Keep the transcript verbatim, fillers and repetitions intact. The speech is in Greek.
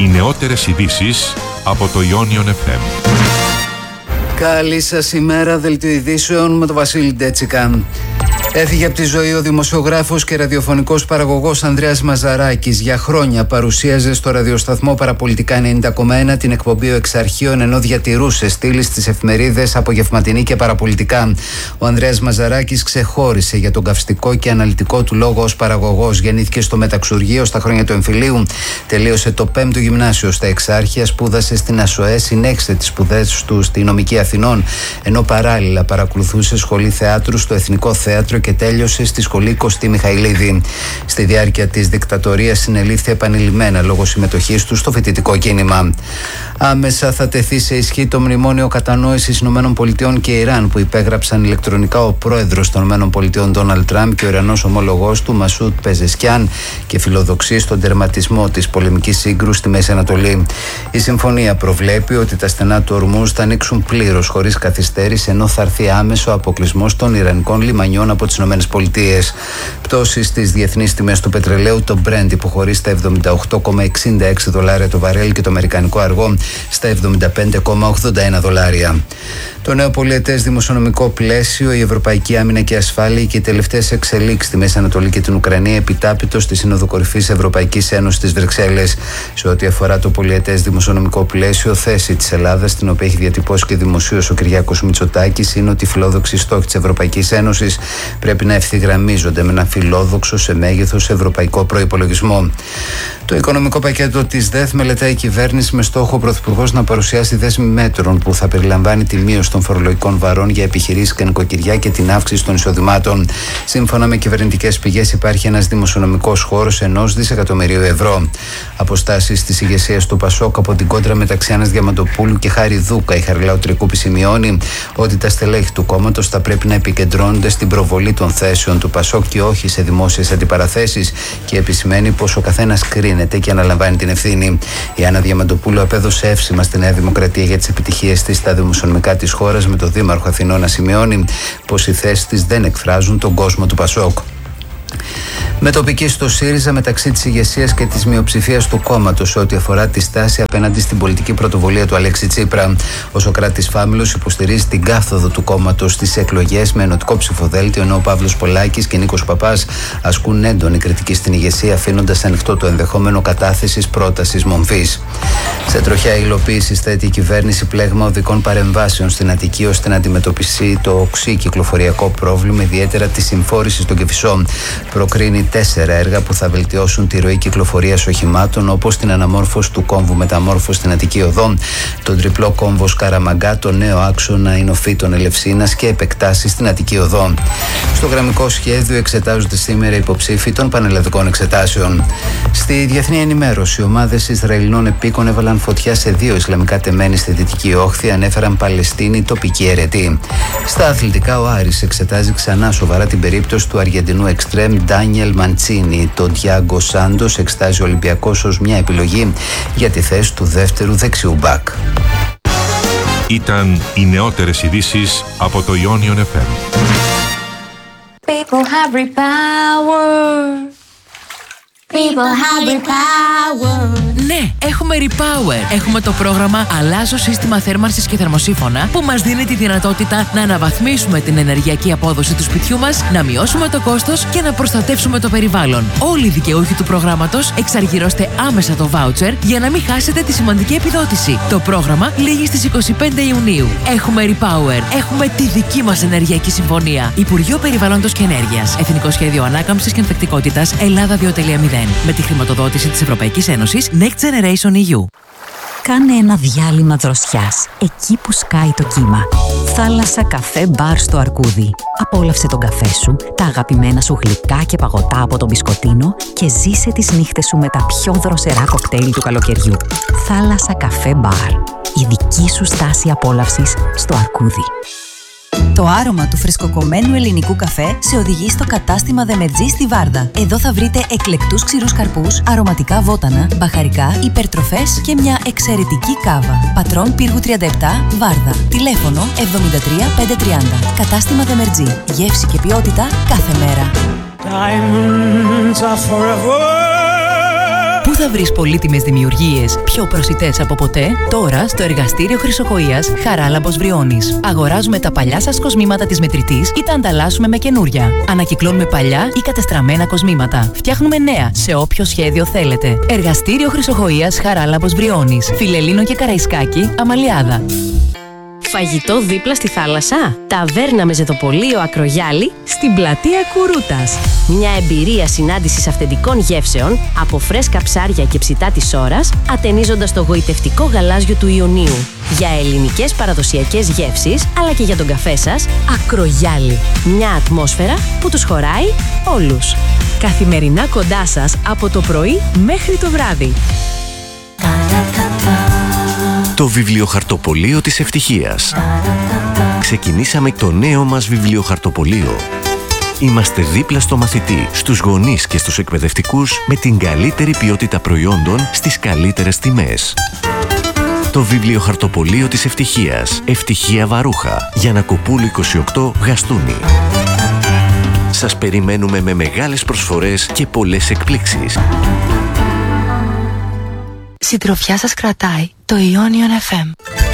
Οι νεότερες ειδήσεις από το Ionion εφ εμ. Καλή σας ημέρα, δελτίο ειδήσεων με τον Βασίλη Ντέτσικα. Έφυγε από τη ζωή ο δημοσιογράφος και ραδιοφωνικός παραγωγός Ανδρέας Μαζαράκης. Για χρόνια παρουσίαζε στο ραδιοσταθμό Παραπολιτικά ενενήντα κόμμα ένα την εκπομπή «Ο Εξαρχείων», ενώ διατηρούσε στήλη στις εφημερίδες Απογευματινή και Παραπολιτικά. Ο Ανδρέας Μαζαράκης ξεχώρισε για τον καυστικό και αναλυτικό του λόγο ως παραγωγός. Γεννήθηκε στο Μεταξουργείο στα χρόνια του εμφυλίου. Τελείωσε το πέμπτο γυμνάσιο στα Εξάρχεια, σπούδασε στην ΑΣΟΕ, συνέχισε τις σπουδές του στη Νομική Αθηνών, ενώ παράλληλα παρακολουθούσε σχολή θεάτρου στο Εθνικό Θέατρο και τέλειωσε στη σχολή Κωστή Μιχαηλίδη. Στη διάρκεια της δικτατορίας συνελήφθη επανειλημμένα λόγω συμμετοχής του στο φοιτητικό κίνημα. Άμεσα θα τεθεί σε ισχύ το μνημόνιο κατανόησης ΗΠΑ και Ιράν που υπέγραψαν ηλεκτρονικά ο πρόεδρος των ΗΠΑ Ντόναλντ Τραμπ και ο Ιρανός ομόλογός του Μασούτ Πεζεσκιάν και φιλοδοξεί στον τερματισμό της πολεμικής σύγκρουσης στη Μέση Ανατολή. Η συμφωνία προβλέπει ότι τα στενά του Ορμούζ θα ανοίξουν πλήρως χωρίς καθυστέρηση, ενώ θα έρθει άμεσο αποκλεισμός των ιρανικών λιμανιών από τις ΗΠΑ. Πτώση στις διεθνείς τιμές του πετρελαίου, το Brent υποχωρεί στα εβδομήντα οκτώ κόμμα εξήντα έξι δολάρια το βαρέλ και το αμερικανικό αργό στα εβδομήντα πέντε κόμμα ογδόντα ένα δολάρια. Το νέο πολυετές δημοσιονομικό πλαίσιο, η Ευρωπαϊκή Άμυνα και Ασφάλεια και οι τελευταίες εξελίξεις στη Μέση Ανατολή και την Ουκρανία επιτάπητος στη Σύνοδο Κορυφής Ευρωπαϊκής Ένωσης στις Βρυξέλλες. Σε ό,τι αφορά το πολυετές δημοσιονομικό πλαίσιο, θέση της Ελλάδας, την οποία έχει διατυπώσει και δημοσίως ο Κυριάκος Μητσοτάκης, είναι ότι οι φιλόδοξοι στόχοι της Ευρωπαϊκής Ένωσης πρέπει να ευθυγραμμίζονται με ένα φιλόδοξο σε μέγεθος ευρωπαϊκό προϋπολογισμό. Το οικονομικό πακέτο της ΔΕΘ μελετάει η κυβέρνηση με στόχο ο Πρωθυπουργός να παρουσιάσει δέσμη μέτρων που θα περιλαμβάνει τη μείωση των φορολογικών βαρών για επιχειρήσεις και νοικοκυριά και την αύξηση των εισοδημάτων. Σύμφωνα με κυβερνητικές πηγές, υπάρχει ένας δημοσιονομικός χώρος ενός δισεκατομμυρίου ευρώ. Αποστάσεις της ηγεσίας του Πασόκ από την κόντρα μεταξύ Άννας Διαμαντοπούλου και Χάρη Δούκα. Η Χαριλάου Τρικούπη σημειώνει ότι τα στελέχη του κόμματος θα πρέπει να επικεντρώνονται στην προβολή των θέσεων του Πασόκ και όχι σε δημόσιες αντιπαραθέσεις, και επισημαίνει πως ο καθένας κρίνεται και αναλαμβάνει την ευθύνη. Η Άννα Διαμαντοπούλου απέδωσε εύσημα στη Νέα Δημοκρατία για τις επιτυχίες της στα δημοσιονομικά της χώρας, με το Δήμαρχο Αθηνών να σημειώνει πως οι θέσεις της δεν εκφράζουν τον κόσμο του Πασόκ. Με τοπική στο ΣΥΡΙΖΑ μεταξύ της ηγεσίας και της μειοψηφίας του κόμματος σε ό,τι αφορά τη στάση απέναντι στην πολιτική πρωτοβουλία του Αλέξη Τσίπρα. Ο Σωκράτης Φάμιλος υποστηρίζει την κάθοδο του κόμματος στις εκλογές με ενωτικό ψηφοδέλτιο, ενώ ο Παύλος Πολάκης και Νίκος Παπάς ασκούν έντονη κριτική στην ηγεσία, αφήνοντας ανοιχτό το ενδεχόμενο κατάθεσης πρότασης μομφής. Σε τροχιά υλοποίηση θέτει η κυβέρνηση πλέγμα οδικών παρεμβάσεων στην Αττική ώστε να αντιμετωπίσει το οξύ κυκλοφοριακό πρόβλημα, ιδιαίτερα τη συμφόρηση των Κηφισών. Προκρίνει τέσσερα έργα που θα βελτιώσουν τη ροή κυκλοφορίας οχημάτων, όπως την αναμόρφωση του κόμβου μεταμόρφωση στην Αττική Οδό, τον τριπλό κόμβο Σκαραμαγκά, το νέο άξονα Ινοφύτων Ελευσίνας και επεκτάσεις στην Αττική Οδό. Στο γραμμικό σχέδιο εξετάζονται σήμερα υποψήφοι των πανελλαδικών εξετάσεων. Στη διεθνή ενημέρωση, ομάδες Ισραηλινών επίκων έβαλαν φωτιά σε δύο Ισλαμικά τεμένη στη Δυτική Όχθη, ανέφεραν Παλαιστίνη τοπική αιρετή. Στα αθλητικά, ο Άρης εξετάζει ξανά σοβαρά την περίπτωση του Αργεντινού εξτρέμ Ντάνιελ Μαντσίνι. Το Ντιάγκο Σάντος εξετάζει ο Ολυμπιακός ως μια επιλογή για τη θέση του δεύτερου δεξιού μπακ. Ήταν οι νεότερες ειδήσεις από το Ionion εφ εμ. People have repower. People have repower. Ναι, έχουμε Repower. Έχουμε το πρόγραμμα Αλλάζω σύστημα θέρμανσης και θερμοσύφωνα που μας δίνει τη δυνατότητα να αναβαθμίσουμε την ενεργειακή απόδοση του σπιτιού μας, να μειώσουμε το κόστος και να προστατεύσουμε το περιβάλλον. Όλοι οι δικαιούχοι του προγράμματος εξαργυρώστε άμεσα το voucher για να μην χάσετε τη σημαντική επιδότηση. Το πρόγραμμα λήγει στις είκοσι πέντε Ιουνίου. Έχουμε Repower. Έχουμε τη δική μας ενεργειακή συμφωνία. Υπουργείο Περιβάλλοντος και Ενέργειας. Εθνικό Σχέδιο Ανάκαμψης και Ανθεκτικότητας Ελλάδα δύο κόμμα μηδέν. Με τη χρηματοδότηση της Ευρωπαϊκής Ένωσης Next Generation ι γιου. Κάνε ένα διάλειμμα δροσιάς, εκεί που σκάει το κύμα. Θάλασσα, καφέ, μπαρ στο Αρκούδι. Απόλαυσε τον καφέ σου, τα αγαπημένα σου γλυκά και παγωτά από τον Μπισκοτίνο και ζήσε τις νύχτες σου με τα πιο δροσερά κοκτέιλ του καλοκαιριού. Θάλασσα, καφέ, μπαρ. Η δική σου στάση απόλαυσης στο Αρκούδι. Το άρωμα του φρεσκοκομμένου ελληνικού καφέ σε οδηγεί στο κατάστημα Δεμετζή στη Βάρδα. Εδώ θα βρείτε εκλεκτούς ξηρούς καρπούς, αρωματικά βότανα, μπαχαρικά, υπερτροφές και μια εξαιρετική κάβα. Πατρών Πύργου τριάντα επτά, Βάρδα. Τηλέφωνο εβδομήντα τρία πεντακόσια τριάντα. Κατάστημα Δεμετζή. Γεύση και ποιότητα κάθε μέρα. Diamonds are forever. θα βρεις πολύτιμες δημιουργίες πιο προσιτές από ποτέ? Τώρα στο εργαστήριο Χρυσοκοΐας Χαράλαμπος Βριώνης. Αγοράζουμε τα παλιά σας κοσμήματα της μετρητής ή τα ανταλλάσσουμε με καινούρια. Ανακυκλώνουμε παλιά ή κατεστραμμένα κοσμήματα. Φτιάχνουμε νέα σε όποιο σχέδιο θέλετε. Εργαστήριο Χρυσοκοΐας Χαράλαμπος Βριώνης. Φιλελλήνο και Καραϊσκάκη, Αμαλιάδα. Φαγητό δίπλα στη θάλασσα. Ταβέρνα με ζετοπολείο Ακρογιάλη στην πλατεία Κουρούτας. Μια εμπειρία συνάντησης αυθεντικών γεύσεων από φρέσκα ψάρια και ψητά της ώρας, ατενίζοντας το γοητευτικό γαλάζιο του Ιωνίου. Για ελληνικές παραδοσιακές γεύσεις, αλλά και για τον καφέ σας, Ακρογιάλη. Μια ατμόσφαιρα που τους χωράει όλους. Καθημερινά κοντά σας από το πρωί μέχρι το βράδυ. Το βιβλιοχαρτοπωλείο της ευτυχίας. Ξεκινήσαμε το νέο μας βιβλιοχαρτοπωλείο. Είμαστε δίπλα στο μαθητή, στους γονείς και στους εκπαιδευτικούς με την καλύτερη ποιότητα προϊόντων στις καλύτερες τιμές. Το βιβλιοχαρτοπωλείο της ευτυχίας. Ευτυχία Βαρούχα. Γιαννακοπούλου είκοσι οκτώ, Γαστούνη. Σας περιμένουμε με μεγάλες προσφορές και πολλές εκπλήξεις. Συντροφιά σας κρατάει το Ionion εφ εμ.